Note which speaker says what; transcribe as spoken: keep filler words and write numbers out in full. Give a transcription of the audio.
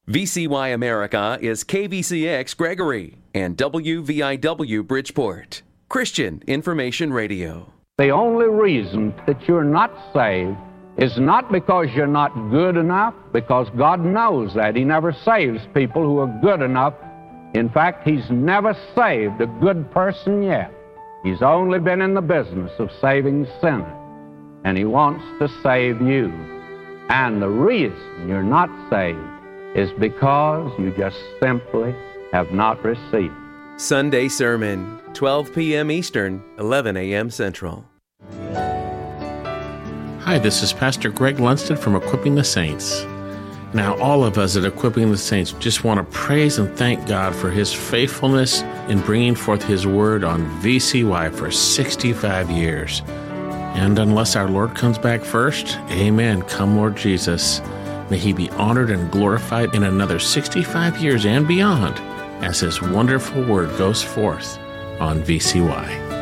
Speaker 1: V C Y America is K V C X Gregory and W V I W Bridgeport, Christian Information Radio.
Speaker 2: The only reason that you're not saved is not because you're not good enough, because God knows that. He never saves people who are good enough. In fact, He's never saved a good person yet. He's only been in the business of saving sinners, and He wants to save you. And the reason you're not saved is because you just simply have not received.
Speaker 1: Sunday Sermon, twelve p.m. Eastern, eleven a.m. Central.
Speaker 3: Hi, this is Pastor Greg Lunston from Equipping the Saints. Now, all of us at Equipping the Saints just want to praise and thank God for His faithfulness in bringing forth His Word on V C Y for sixty-five years. And unless our Lord comes back first, amen, come Lord Jesus. May He be honored and glorified in another sixty-five years and beyond as His wonderful Word goes forth on V C Y.